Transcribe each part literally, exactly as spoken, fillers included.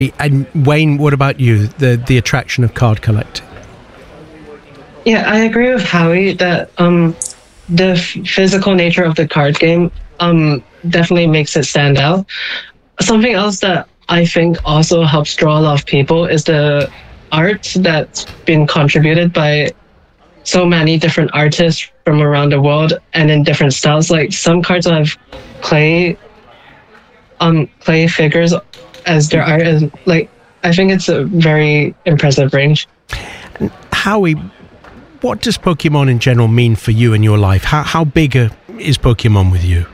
And Wayne, what about you? The the attraction of card collecting? Yeah, I agree with Howie that um, the f- physical nature of the card game um, definitely makes it stand out. Something else that I think also helps draw a lot of people is the art that's been contributed by so many different artists from around the world and in different styles. Like some cards have clay, um, clay figures as their art. And like I think it's a very impressive range. Howie, what does Pokemon in general mean for you in your life? How how big a, is Pokemon with you?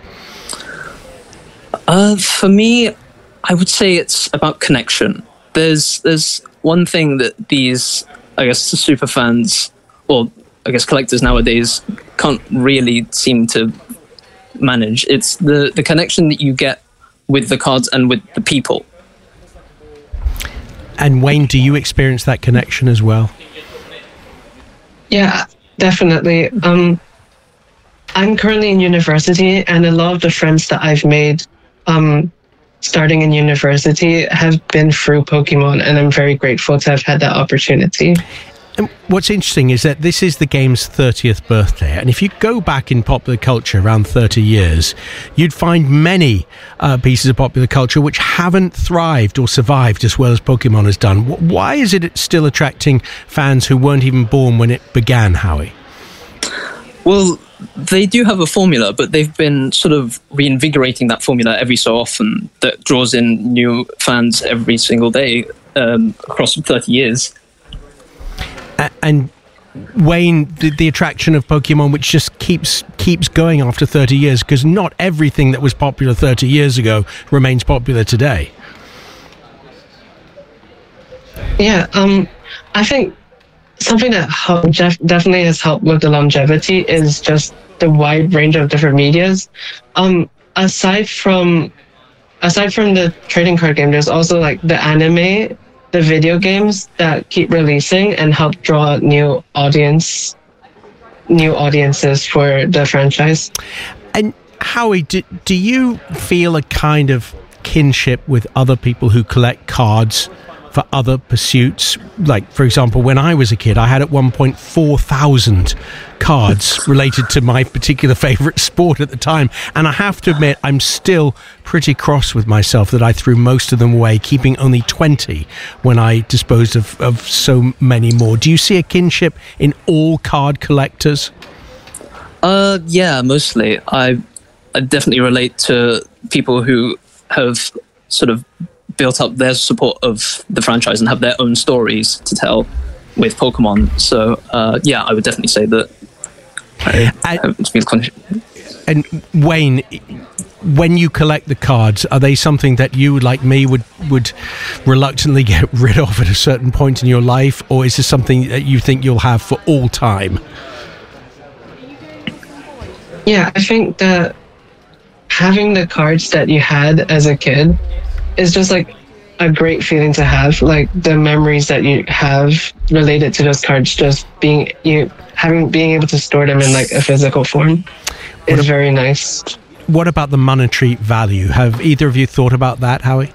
Uh, for me, I would say it's about connection. There's there's one thing that these, I guess, super fans, or I guess collectors nowadays, can't really seem to manage. It's the, the connection that you get with the cards and with the people. And Wayne, do you experience that connection as well? Yeah, definitely. Um, I'm currently in university, and a lot of the friends that I've made um, starting in university have been through Pokemon, and I'm very grateful to have had that opportunity. And what's interesting is that this is the game's thirtieth birthday, and if you go back in popular culture around thirty years, you'd find many uh, pieces of popular culture which haven't thrived or survived as well as Pokemon has done. Why is it still attracting fans who weren't even born when it began, Howie? Well, they do have a formula, but they've been sort of reinvigorating that formula every so often that draws in new fans every single day um, across thirty years. And Wayne, the, the attraction of Pokemon, which just keeps keeps going after thirty years, because not everything that was popular thirty years ago remains popular today. Yeah, um, I think something that help, def- definitely has helped with the longevity is just the wide range of different medias. Um, aside from aside from the trading card game, there's also like the anime, the video games that keep releasing and help draw new audience, new audiences for the franchise. And Howie, do, do you feel a kind of kinship with other people who collect cards for other pursuits? Like, for example, when I was a kid, I had at one point four thousand cards related to my particular favourite sport at the time. And I have to admit, I'm still pretty cross with myself that I threw most of them away, keeping only twenty when I disposed of, of so many more. Do you see a kinship in all card collectors? Uh, yeah, mostly. I, I definitely relate to people who have sort of built up their support of the franchise and have their own stories to tell with Pokemon. So, uh, yeah, I would definitely say that I, I feel conscious. And Wayne, when you collect the cards, are they something that you, like me, would would reluctantly get rid of at a certain point in your life, or is this something that you think you'll have for all time? Yeah, I think that having the cards that you had as a kid is just like a great feeling to have. Like the memories that you have related to those cards, just being you having being able to store them in like a physical form is very nice. What about the monetary value? Have either of you thought about that, Howie?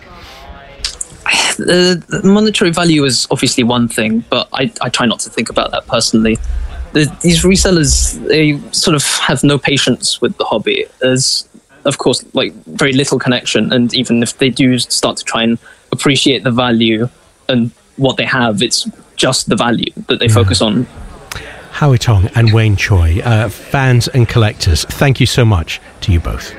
The monetary value is obviously one thing, but I, I try not to think about that personally. The, these resellers, they sort of have no patience with the hobby. There's, of course, like very little connection, and even if they do start to try and appreciate the value and what they have, it's just the value that they yeah. focus on. Howie Tong and Wayne Choi, uh, fans and collectors, thank you so much to you both.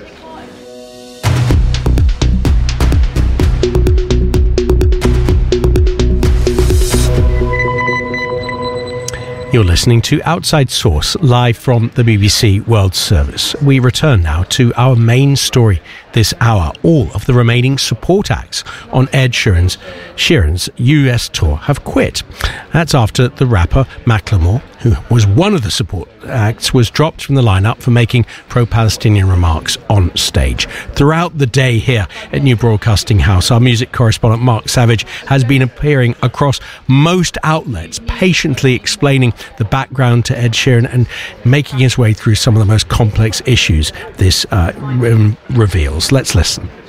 You're listening to Outside Source, live from the B B C World Service. We return now to our main story this hour. All of the remaining support acts on Ed Sheeran's, Sheeran's U S tour have quit. That's after the rapper Macklemore, who was one of the support acts, was dropped from the lineup for making pro-Palestinian remarks on stage. Throughout the day here at New Broadcasting House, our music correspondent Mark Savage has been appearing across most outlets, patiently explaining the background to Ed Sheeran and making his way through some of the most complex issues this uh, re- reveals. Let's listen.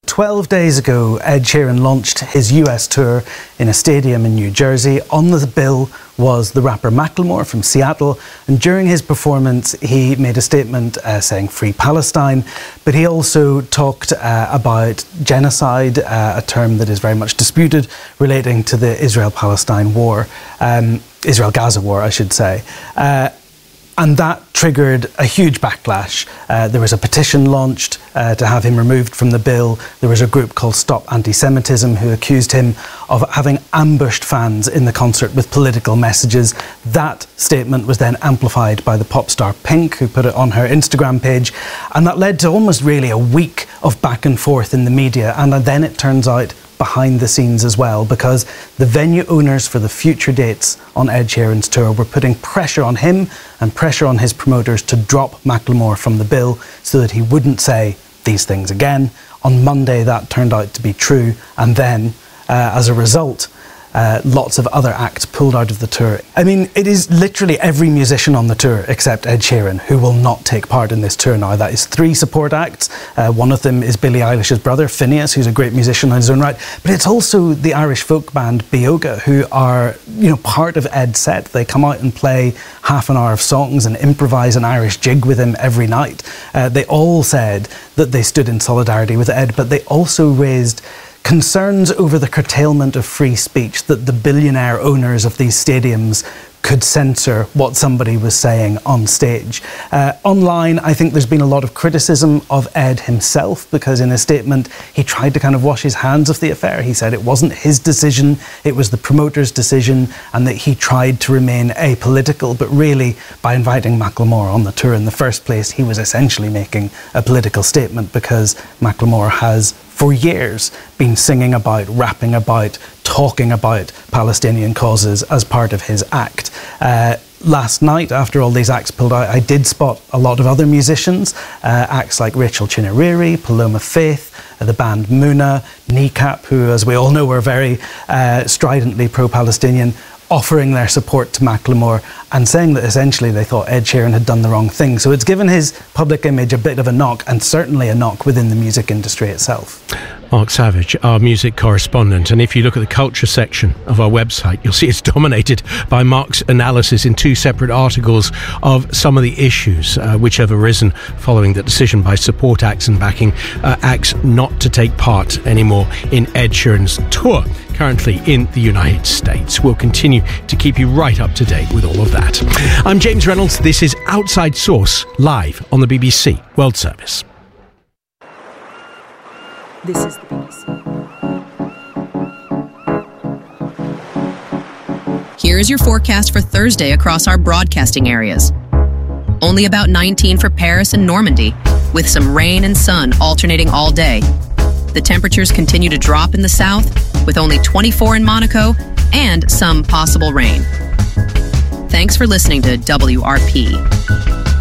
twelve days ago, Ed Sheeran launched his U S tour in a stadium in New Jersey. On the bill was the rapper Macklemore from Seattle, and during his performance he made a statement uh, saying Free Palestine, but he also talked uh, about genocide, uh, a term that is very much disputed, relating to the Israel-Palestine war, um, Israel-Gaza war I should say. Uh, And that triggered a huge backlash. Uh, there was a petition launched uh, to have him removed from the bill. There was a group called Stop Anti-Semitism who accused him of having ambushed fans in the concert with political messages. That statement was then amplified by the pop star Pink, who put it on her Instagram page. And that led to almost really a week of back and forth in the media. And then it turns out behind the scenes as well, because the venue owners for the future dates on Ed Sheeran's tour were putting pressure on him and pressure on his promoters to drop Macklemore from the bill so that he wouldn't say these things again. On Monday that turned out to be true, and then uh, as a result Uh, lots of other acts pulled out of the tour. I mean, it is literally every musician on the tour except Ed Sheeran who will not take part in this tour now. That is three support acts. Uh, one of them is Billie Eilish's brother, Phineas, who's a great musician on his own right. But it's also the Irish folk band Bioga, who are, you know, part of Ed's set. They come out and play half an hour of songs and improvise an Irish jig with him every night. Uh, they all said that they stood in solidarity with Ed, but they also raised concerns over the curtailment of free speech, that the billionaire owners of these stadiums could censor what somebody was saying on stage. Uh, online, I think there's been a lot of criticism of Ed himself, because in a statement he tried to kind of wash his hands of the affair. He said it wasn't his decision, it was the promoter's decision, and that he tried to remain apolitical. But really, by inviting Macklemore on the tour in the first place, he was essentially making a political statement, because Macklemore has for years been singing about, rapping about, talking about Palestinian causes as part of his act. Uh, last night, after all these acts pulled out, I did spot a lot of other musicians, uh, acts like Rachel Chinariri, Paloma Faith, uh, the band Muna, Kneecap, who, as we all know, were very uh, stridently pro-Palestinian, offering their support to Macklemore and saying that essentially they thought Ed Sheeran had done the wrong thing. So it's given his public image a bit of a knock, and certainly a knock within the music industry itself. Mark Savage, our music correspondent, and if you look at the culture section of our website, you'll see it's dominated by Mark's analysis in two separate articles of some of the issues uh, which have arisen following the decision by support acts and backing uh, acts not to take part anymore in Ed Sheeran's tour, currently in the United States. We'll continue to keep you right up to date with all of that. I'm James Reynolds. This is Outside Source, live on the B B C World Service. This is the B B C. Here is your forecast for Thursday across our broadcasting areas. Only about nineteen for Paris and Normandy, with some rain and sun alternating all day. The temperatures continue to drop in the south, with only twenty-four in Monaco and some possible rain. Thanks for listening to W R P.